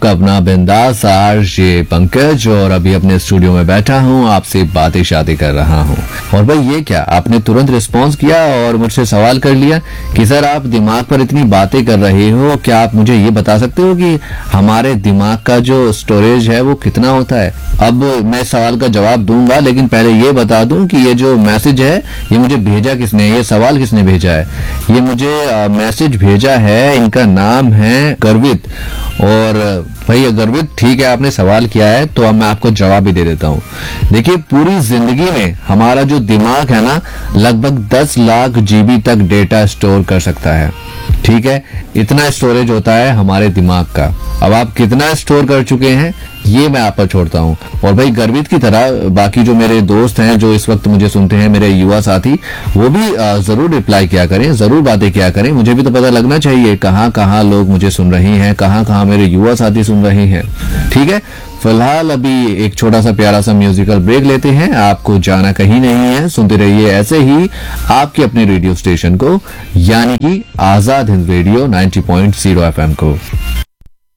आपका अपना बिंदास आरजे पंकज, और अभी अपने स्टूडियो में बैठा हूँ, आपसे बातें शादी कर रहा हूँ। और भाई ये क्या, आपने तुरंत रिस्पांस किया और मुझसे सवाल कर लिया कि सर आप दिमाग पर इतनी बातें कर रहे हो, क्या आप मुझे ये बता सकते हो कि हमारे दिमाग का जो स्टोरेज है वो कितना होता है? अब मैं सवाल का जवाब दूंगा, लेकिन पहले ये बता दूं कि ये जो मैसेज है ये मुझे भेजा किसने, ये सवाल किसने भेजा है? ये मुझे मैसेज भेजा है, इनका नाम है गर्वित। और भाई गर्वित, ठीक है आपने सवाल किया है तो अब मैं आपको जवाब भी दे देता हूँ। देखिए, पूरी जिंदगी में हमारा जो दिमाग है ना, लगभग 10 लाख जीबी तक डेटा स्टोर कर सकता है। ठीक है, इतना स्टोरेज होता है हमारे दिमाग का। अब आप कितना स्टोर कर चुके हैं ये मैं आप पर छोड़ता हूँ। और भाई गर्वित की तरह बाकी जो मेरे दोस्त हैं जो इस वक्त मुझे सुनते हैं, मेरे युवा साथी, वो भी जरूर रिप्लाई किया करें, जरूर बातें किया करें। मुझे भी तो पता लगना चाहिए कहाँ कहाँ लोग मुझे सुन रहे हैं, कहाँ कहाँ मेरे युवा साथी सुन रहे हैं। ठीक है, फिलहाल अभी एक छोटा सा प्यारा सा म्यूजिकल ब्रेक लेते हैं। आपको जाना कहीं नहीं है, सुनते रहिए ऐसे ही आपके अपने रेडियो स्टेशन को, यानी कि आजाद हिंद रेडियो 90.0 FM को।